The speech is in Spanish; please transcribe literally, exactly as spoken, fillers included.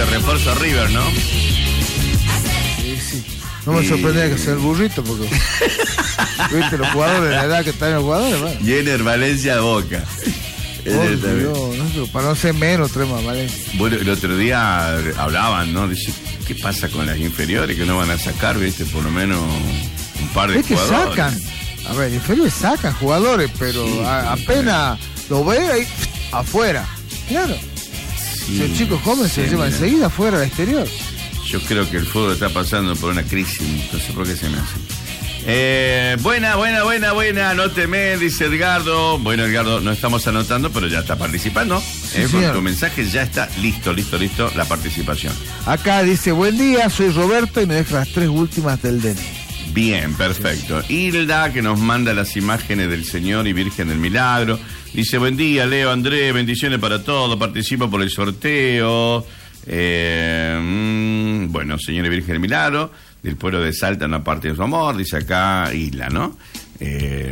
refuerzo River, ¿no? Sí, sí. No me sorprendía que sea el burrito, porque viste los jugadores, la edad que están los jugadores, bueno. Jenner Valencia Boca. Oh, Dios, no, para no ser menos, Trema Valencia. Bueno, el otro día hablaban, ¿no? Dice, ¿qué pasa con las inferiores que no van a sacar, viste, por lo menos un par de es que jugadores? Sacan, a ver, inferiores sacan jugadores, pero sí, a, apenas lo ve ahí, afuera. Claro. Sí, si el chico joven sí, se lleva mira. enseguida afuera al exterior. Yo creo que el fútbol está pasando por una crisis, no sé por qué se me hace. Eh, buena, buena, buena, buena, anóteme, dice Edgardo. Bueno, Edgardo, no estamos anotando, pero ya está participando. Sí, eh, con tu mensaje ya está listo, listo, listo la participación. Acá dice, buen día, soy Roberto y me deja las tres últimas del D N I. Bien, perfecto. Hilda, que nos manda las imágenes del Señor y Virgen del Milagro. Dice, buen día, Leo, Andrés, bendiciones para todos, participo por el sorteo. Eh, mmm, bueno, Señor y Virgen del Milagro, del pueblo de Salta, una parte de su amor, dice acá Isla, ¿no? Eh,